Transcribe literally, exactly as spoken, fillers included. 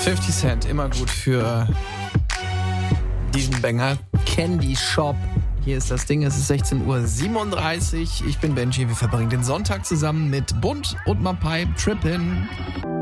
fifty Cent, immer gut für diesen Banger. Candy Shop. Hier ist das Ding, es ist sechzehn Uhr siebenunddreißig. Ich bin Benji, wir verbringen den Sonntag zusammen mit Bund und Mapai Trippin'.